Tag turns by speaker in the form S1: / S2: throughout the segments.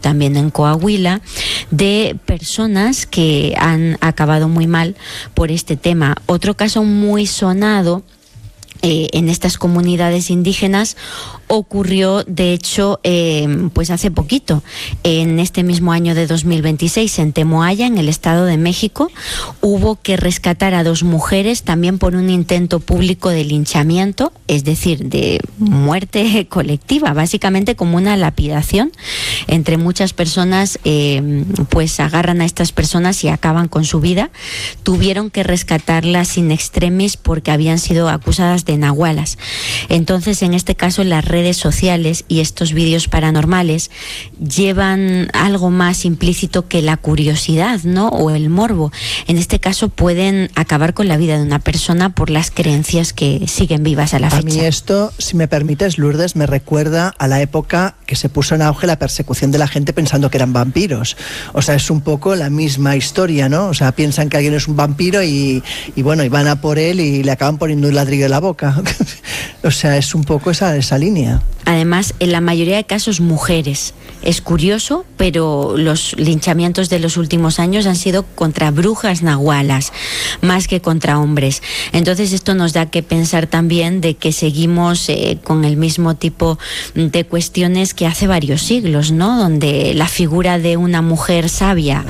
S1: también en Coahuila, de personas que han acabado muy mal por este tema. Otro caso muy sonado en estas comunidades indígenas ocurrió, de hecho, pues hace poquito, en este mismo año de 2026, en Temoaya, en el Estado de México. Hubo que rescatar a 2 mujeres también por un intento público de linchamiento, es decir, de muerte colectiva, básicamente como una lapidación. Entre muchas personas, pues agarran a estas personas y acaban con su vida. Tuvieron que rescatarlas in extremis porque habían sido acusadas de nahualas. Entonces, en este caso, las redes sociales y estos vídeos paranormales llevan algo más implícito que la curiosidad, ¿no? O el morbo. En este caso pueden acabar con la vida de una persona por las creencias que siguen vivas a la fecha.
S2: A mí esto, si me permites, Lourdes, me recuerda a la época que se puso en auge la persecución de la gente pensando que eran vampiros. O sea, es un poco la misma historia, ¿no? O sea, piensan que alguien es un vampiro y bueno, y van a por él y le acaban poniendo un ladrillo en la boca. O sea, es un poco esa línea.
S1: Además, en la mayoría de casos, mujeres. Es curioso, pero los linchamientos de los últimos años han sido contra brujas nahualas, más que contra hombres. Entonces, esto nos da que pensar también de que seguimos con el mismo tipo de cuestiones que hace varios siglos, ¿no? Donde la figura de una mujer sabia,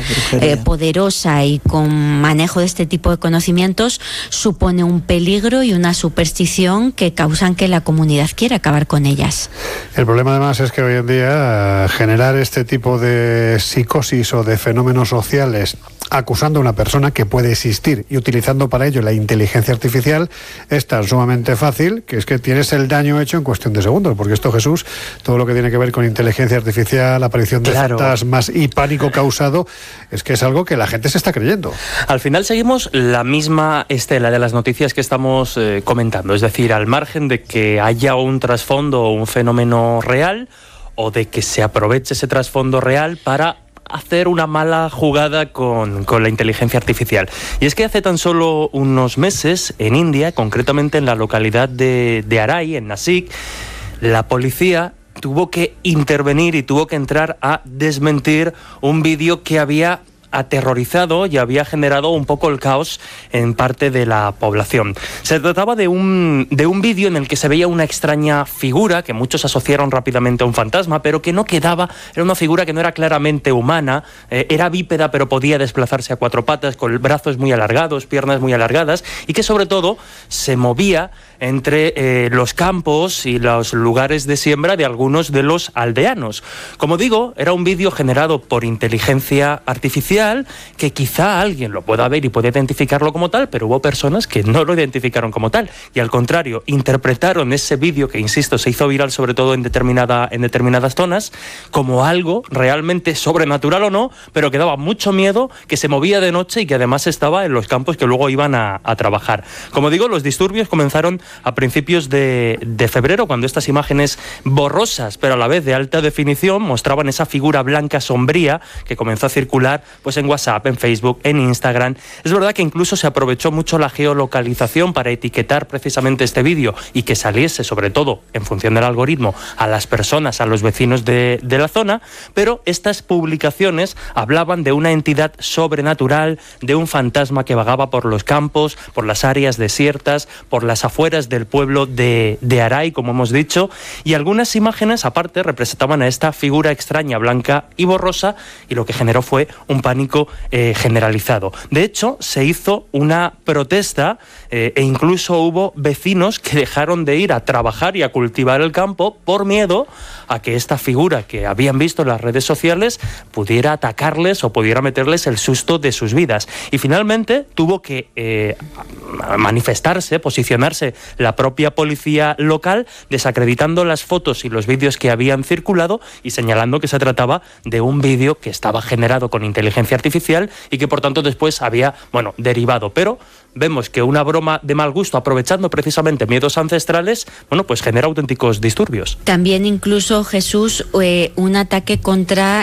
S1: poderosa y con manejo de este tipo de conocimientos supone un peligro y una superstición que causan que la comunidad quiera acabar con ellas.
S3: El problema además es que hoy en día generar este tipo de psicosis o de fenómenos sociales acusando a una persona que puede existir y utilizando para ello la inteligencia artificial es tan sumamente fácil que es que tienes el daño hecho en cuestión de segundos, porque esto, Jesús, todo lo que tiene que ver con inteligencia artificial, aparición de fantasmas y pánico causado, es que es algo que la gente se está creyendo.
S4: Al final seguimos la misma estela de las noticias que estamos comentando, es decir, al margen de que haya un trasfondo o un fenómeno real o de que se aproveche ese trasfondo real para hacer una mala jugada con la inteligencia artificial. Y es que hace tan solo unos meses, en India, concretamente en la localidad de Arai, en Nashik, la policía tuvo que intervenir y tuvo que entrar a desmentir un vídeo que había aterrorizado y había generado un poco el caos en parte de la población. Se trataba de un vídeo en el que se veía una extraña figura que muchos asociaron rápidamente a un fantasma, pero que no quedaba, era una figura que no era claramente humana, era bípeda pero podía desplazarse a 4 patas, con brazos muy alargados, piernas muy alargadas, y que sobre todo se movía entre los campos y los lugares de siembra de algunos de los aldeanos. Como digo, era un vídeo generado por inteligencia artificial que quizá alguien lo pueda ver y pueda identificarlo como tal, pero hubo personas que no lo identificaron como tal y al contrario, interpretaron ese vídeo que, insisto, se hizo viral sobre todo en determinadas zonas como algo realmente sobrenatural o no, pero que daba mucho miedo, que se movía de noche y que además estaba en los campos que luego iban a trabajar. Como digo, los disturbios comenzaron a principios de febrero, cuando estas imágenes borrosas pero a la vez de alta definición mostraban esa figura blanca sombría que comenzó a circular pues en WhatsApp, en Facebook, en Instagram. Es verdad que incluso se aprovechó mucho la geolocalización para etiquetar precisamente este vídeo y que saliese, sobre todo en función del algoritmo, a las personas, a los vecinos de la zona, pero estas publicaciones hablaban de una entidad sobrenatural, de un fantasma que vagaba por los campos, por las áreas desiertas, por las afueras del pueblo de Arai, como hemos dicho, y algunas imágenes aparte representaban a esta figura extraña, blanca y borrosa, y lo que generó fue un pánico generalizado. De hecho, se hizo una protesta e incluso hubo vecinos que dejaron de ir a trabajar y a cultivar el campo por miedo a que esta figura que habían visto en las redes sociales pudiera atacarles o pudiera meterles el susto de sus vidas. Y finalmente tuvo que manifestarse, posicionarse la propia policía local, desacreditando las fotos y los vídeos que habían circulado y señalando que se trataba de un vídeo que estaba generado con inteligencia artificial y que por tanto después había, derivado. Pero vemos que una broma de mal gusto, aprovechando precisamente miedos ancestrales, pues genera auténticos disturbios.
S1: También incluso, Jesús, un ataque contra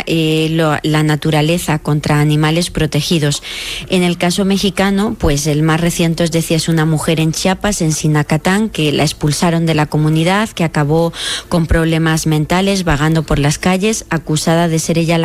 S1: la naturaleza, contra animales protegidos. En el caso mexicano, pues el más reciente, os decía, es una mujer en Chiapas, en Sinacatán, que la expulsaron de la comunidad, que acabó con problemas mentales, vagando por las calles, acusada de ser ella la